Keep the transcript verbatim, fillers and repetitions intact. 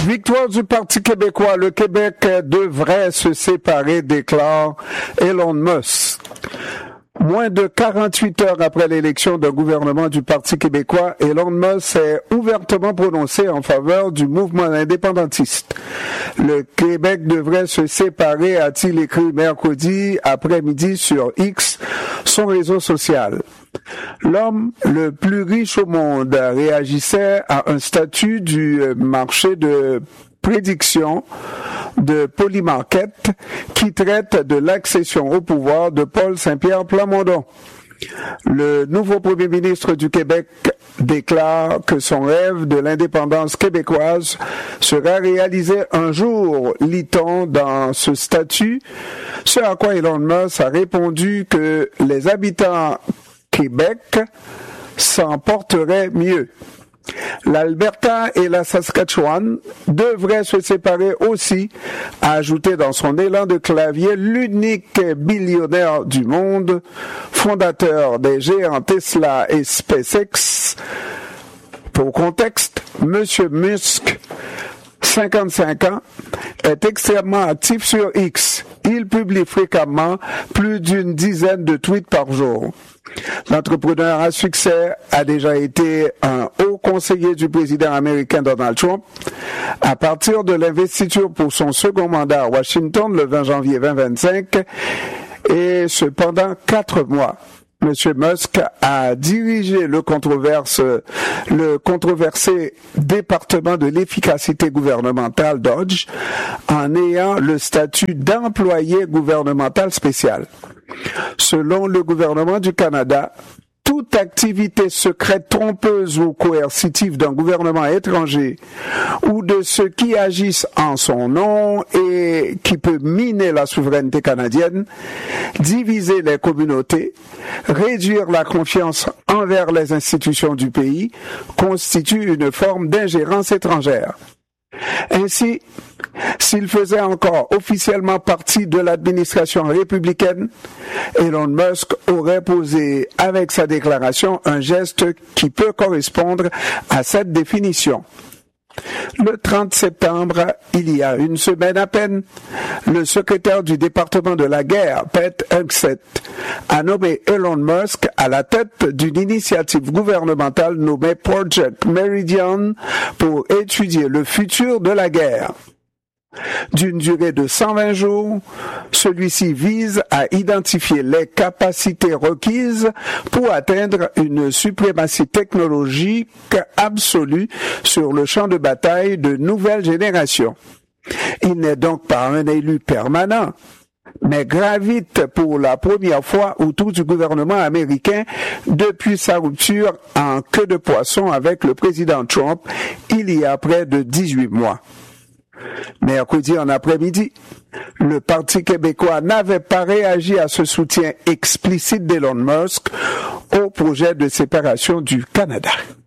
Victoire du Parti québécois. Le Québec devrait se séparer, déclare Elon Musk. Moins de quarante-huit heures après l'élection d'un gouvernement du Parti québécois, Elon Musk s'est ouvertement prononcé en faveur du mouvement indépendantiste. Le Québec devrait se séparer, a-t-il écrit mercredi après-midi sur X, son réseau social. L'homme le plus riche au monde réagissait à un statut du marché de prédiction de Polymarket qui traite de l'accession au pouvoir de Paul Saint-Pierre Plamondon. Le nouveau premier ministre du Québec déclare que son rêve de l'indépendance québécoise sera réalisé un jour, lit-on dans ce statut, ce à quoi Elon Musk a répondu que les habitants Québec s'en porteraient mieux. L'Alberta et la Saskatchewan devraient se séparer aussi, a ajouté dans son élan de clavier l'unique billionnaire du monde, fondateur des géants Tesla et SpaceX. Pour contexte, M. Musk, cinquante-cinq ans, est extrêmement actif sur X. Il publie fréquemment plus d'une dizaine de tweets par jour. L'entrepreneur à succès a déjà été un haut conseiller du président américain Donald Trump. À partir de l'investiture pour son second mandat à Washington le vingt janvier deux mille vingt-cinq, et cependant quatre mois, M. Musk a dirigé le, controverse, le controversé département de l'efficacité gouvernementale Dodge en ayant le statut d'employé gouvernemental spécial. Selon le gouvernement du Canada, toute activité secrète trompeuse ou coercitive d'un gouvernement étranger ou de ceux qui agissent en son nom et qui peut miner la souveraineté canadienne, diviser les communautés, réduire la confiance envers les institutions du pays, constitue une forme d'ingérence étrangère. Ainsi, s'il faisait encore officiellement partie de l'administration républicaine, Elon Musk aurait posé avec sa déclaration un geste qui peut correspondre à cette définition. Le trente septembre, il y a une semaine à peine, le secrétaire du département de la guerre, Pete Hegseth, a nommé Elon Musk à la tête d'une initiative gouvernementale nommée Project Meridian pour étudier le futur de la guerre. D'une durée de cent vingt jours, celui-ci vise à identifier les capacités requises pour atteindre une suprématie technologique absolue sur le champ de bataille de nouvelle génération. Il n'est donc pas un élu permanent, mais gravite pour la première fois autour du gouvernement américain depuis sa rupture en queue de poisson avec le président Trump il y a près de dix-huit mois. Mercredi en après-midi, le Parti québécois n'avait pas réagi à ce soutien explicite d'Elon Musk au projet de séparation du Canada.